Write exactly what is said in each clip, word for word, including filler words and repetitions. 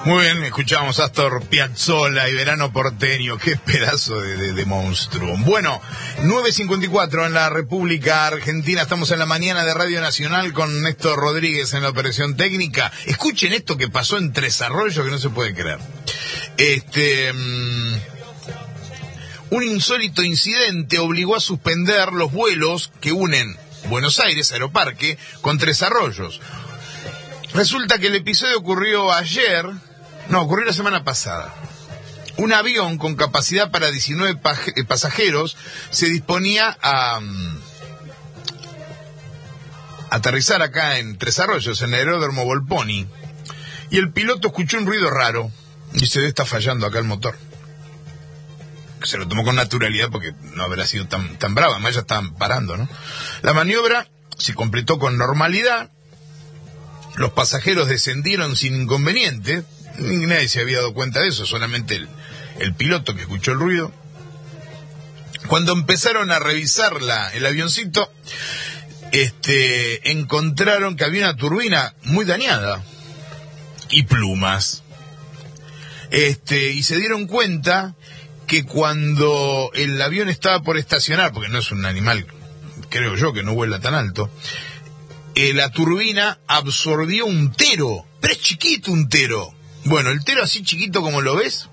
Muy bien, escuchamos a Astor Piazzolla y Verano Porteño. Qué pedazo de, de, de monstruo. Bueno, nueve cincuenta y cuatro en la República Argentina. Estamos en la mañana de Radio Nacional con Néstor Rodríguez en la operación técnica. Escuchen esto que pasó en Tres Arroyos, que no se puede creer. Este... Mmm, un insólito incidente obligó a suspender los vuelos que unen Buenos Aires, Aeroparque, con Tres Arroyos. Resulta que el episodio ocurrió ayer, no, ocurrió la semana pasada. Un avión con capacidad para diecinueve pasajeros se disponía a um, aterrizar acá en Tres Arroyos, en el aeródromo Volponi, y el piloto escuchó un ruido raro y se ve está fallando acá el motor. Se lo tomó con naturalidad porque no habrá sido tan, tan brava, además ya estaban parando, ¿no? La maniobra se completó con normalidad. Los pasajeros descendieron sin inconveniente, nadie se había dado cuenta de eso, solamente el, el piloto que escuchó el ruido. Cuando empezaron a revisar la, el avioncito, este, encontraron que había una turbina muy dañada y plumas. Este, y se dieron cuenta que cuando el avión estaba por estacionar, porque no es un animal, creo yo, que no vuela tan alto, Eh, la turbina absorbió un tero, pero es chiquito un tero. Bueno, el tero así chiquito como lo ves,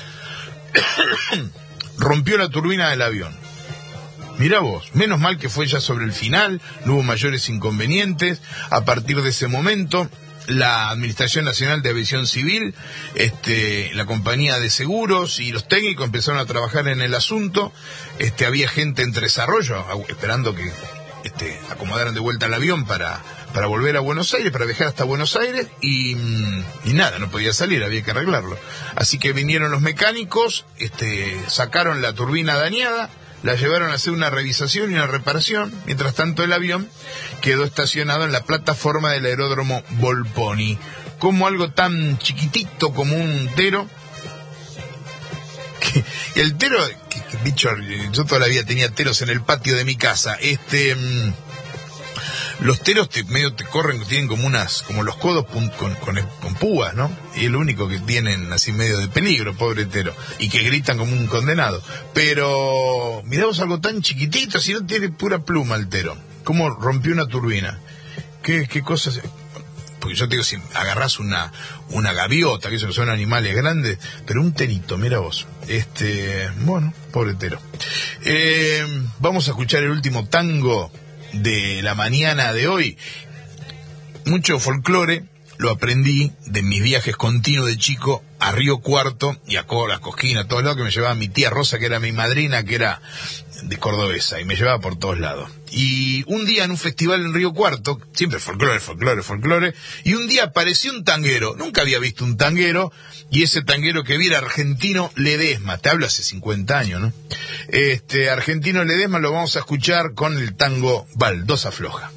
rompió la turbina del avión. Mirá vos, menos mal que fue ya sobre el final, no hubo mayores inconvenientes. A partir de ese momento, la Administración Nacional de Aviación Civil, este, la compañía de seguros y los técnicos empezaron a trabajar en el asunto. Este, había gente en Tres Arroyos esperando que Este, acomodaron de vuelta el avión para, para volver a Buenos Aires, para viajar hasta Buenos Aires, y, y nada, no podía salir, había que arreglarlo. Así que vinieron los mecánicos, este, sacaron la turbina dañada, la llevaron a hacer una revisación y una reparación. Mientras tanto, el avión quedó estacionado en la plataforma del aeródromo Volponi. Como algo tan chiquitito como un tero, que el tero, que, que, dicho, yo toda la vida tenía teros en el patio de mi casa. Este, mmm, los teros te, medio te corren, tienen como unas, como los codos con, con, con, con púas, ¿no? Y es lo único que tienen así medio de peligro, pobre tero, y que gritan como un condenado. Pero miramos algo tan chiquitito, si no tiene pura pluma el tero. ¿Cómo rompió una turbina? ¿Qué, qué cosas? Porque yo te digo, si agarrás una, una gaviota, que esos son animales grandes, pero un terito, mira vos. Este, bueno, pobre tero. Eh, vamos a escuchar el último tango de la mañana de hoy. Mucho folclore lo aprendí de mis viajes continuos de chico a Río Cuarto y a Cora, Cosquín, a todos lados, que me llevaba mi tía Rosa, que era mi madrina, que era de cordobesa, y me llevaba por todos lados. Y un día en un festival en Río Cuarto, siempre folclore, folclore, folclore, y un día apareció un tanguero, nunca había visto un tanguero, y ese tanguero que vi era Argentino Ledesma, te hablo hace cincuenta años, ¿no? Este, Argentino Ledesma lo vamos a escuchar con el tango Baldosa Floja.